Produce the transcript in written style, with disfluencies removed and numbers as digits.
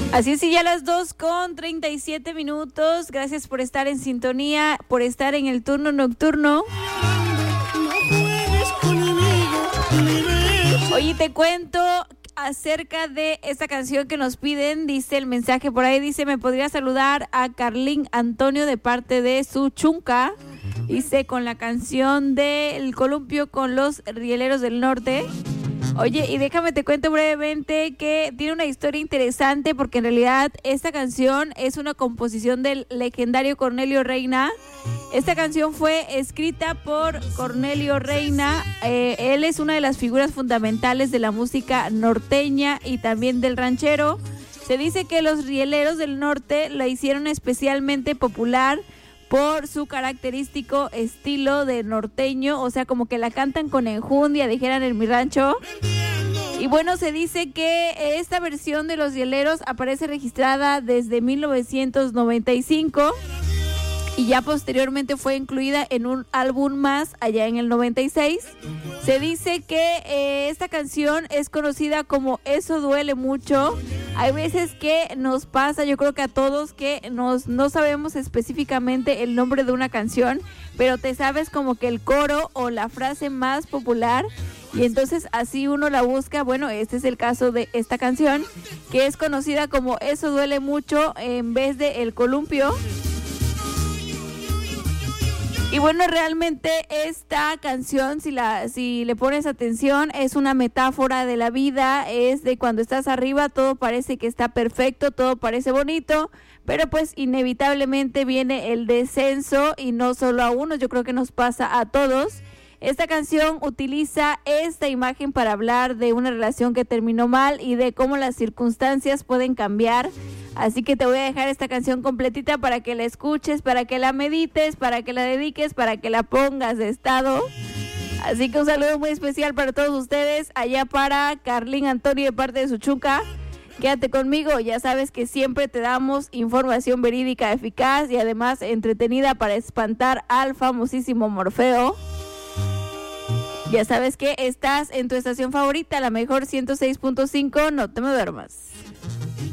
Así es, y ya las 2:37. Gracias por estar en sintonía, por estar en el turno nocturno. Oye, te cuento acerca de esta canción que nos piden. Dice el mensaje por ahí, dice: me podría saludar a Carlín Antonio de parte de su chunca. Dice, con la canción del columpio con los rieleros del norte. Oye, y déjame te cuento brevemente que tiene una historia interesante, porque en realidad esta canción es una composición del legendario Cornelio Reina. Esta canción fue escrita por Cornelio Reina. Él es una de las figuras fundamentales de la música norteña y también del ranchero. Se dice que los rieleros del norte la hicieron especialmente popular por su característico estilo de norteño, o sea, como que la cantan con enjundia, dijeran en mi rancho. Y bueno, se dice que esta versión de Los Rieleros aparece registrada desde 1995 y ya posteriormente fue incluida en un álbum más allá en el 96. Se dice que esta canción es conocida como Eso Duele Mucho. Hay veces que nos pasa, yo creo que a todos, que no sabemos específicamente el nombre de una canción, pero te sabes como que el coro o la frase más popular, y entonces así uno la busca. Bueno, este es el caso de esta canción, que es conocida como Eso Duele Mucho en vez de El Columpio. Y bueno, realmente esta canción, si le pones atención, es una metáfora de la vida. Es de cuando estás arriba, todo parece que está perfecto, todo parece bonito, pero pues inevitablemente viene el descenso, y no solo a uno, yo creo que nos pasa a todos. Esta canción utiliza esta imagen para hablar de una relación que terminó mal y de cómo las circunstancias pueden cambiar. Así que te voy a dejar esta canción completita para que la escuches, para que la medites, para que la dediques, para que la pongas de estado. Así que un saludo muy especial para todos ustedes, allá para Carlín Antonio de parte de su chunca. Quédate conmigo, ya sabes que siempre te damos información verídica, eficaz y además entretenida para espantar al famosísimo Morfeo. Ya sabes que estás en tu estación favorita, la mejor 106.5, no te me duermas.